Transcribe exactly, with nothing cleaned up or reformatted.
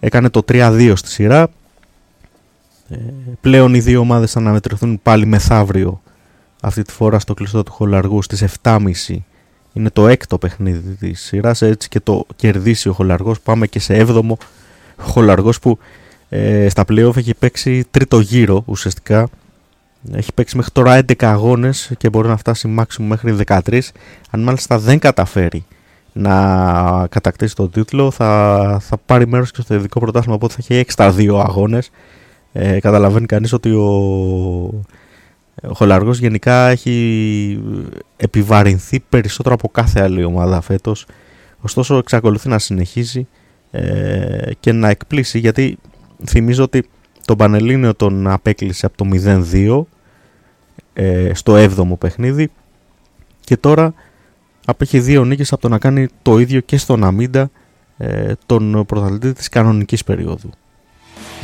έκανε το τρία δύο στη σειρά. Ε, πλέον οι δύο ομάδες θα αναμετρηθούν πάλι μεθαύριο, αυτή τη φορά στο κλειστό του Χολαργού στις επτά και μισή. Είναι το έκτο παιχνίδι της σειράς, έτσι και το κερδίσει ο Χολαργός. Πάμε και σε έβδομο. Ο Χολαργός που ε, στα play-off έχει παίξει τρίτο γύρο ουσιαστικά. Έχει παίξει μέχρι τώρα έντεκα αγώνες και μπορεί να φτάσει μάξιμου μέχρι δεκατρείς. Αν μάλιστα δεν καταφέρει να κατακτήσει τον τίτλο, θα, θα πάρει μέρος και στο ειδικό πρωτάθλημα, οπότε θα έχει έξτρα δύο αγώνες. Ε, καταλαβαίνει κανείς ότι ο, ο Χολαργός γενικά έχει επιβαρυνθεί περισσότερο από κάθε άλλη ομάδα φέτος. Ωστόσο εξακολουθεί να συνεχίζει ε, και να εκπλήσει, γιατί θυμίζω ότι τον Πανελλήνιο τον απέκλεισε από το μηδέν δύο ε, στο έβδομο παιχνίδι και τώρα απέχει δύο νίκες από το να κάνει το ίδιο και στον Αμίντα, ε, τον πρωταθλητή της κανονικής περίοδου.